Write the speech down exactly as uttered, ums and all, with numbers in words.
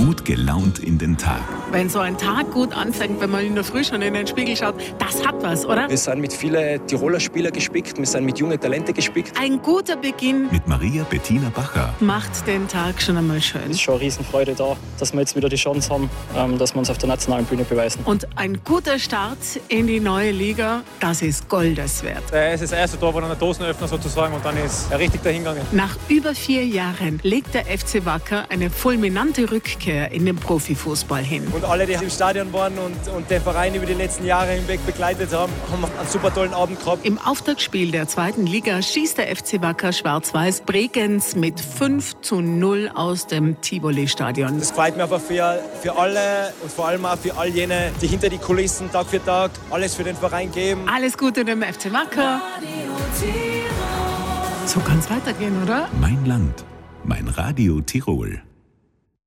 gut gelaunt in den Tag. Wenn so ein Tag gut anfängt, wenn man in der Früh schon in den Spiegel schaut, das hat was, oder? Wir sind mit vielen Tiroler Spielern gespickt, wir sind mit jungen Talenten gespickt. Ein guter Beginn Mit Maria Bettina Bacher. macht den Tag schon einmal schön. Es ist schon eine Riesenfreude da, dass wir jetzt wieder die Chance haben, dass wir uns auf der nationalen Bühne beweisen. Und ein guter Start in die neue Liga, das ist Goldes wert. Es ist das erste Tor, war dann der Dosenöffner sozusagen und dann ist er richtig dahingegangen. Nach über vier Jahren legt der F C Wacker eine fulminante Rückkehr in den Profifußball hin. Und alle, die im Stadion waren und, und den Verein über die letzten Jahre hinweg begleitet haben, haben einen super tollen Abend gehabt. Im Auftaktspiel der zweiten Liga schießt der F C Wacker Schwarz-Weiß Bregenz mit fünf zu null aus dem Tivoli-Stadion. Das freut mich einfach für, für alle und vor allem auch für all jene, die hinter die Kulissen Tag für Tag alles für den Verein geben. Alles Gute dem F C Wacker. So kann es weitergehen, oder? Mein Land, mein Radio Tirol.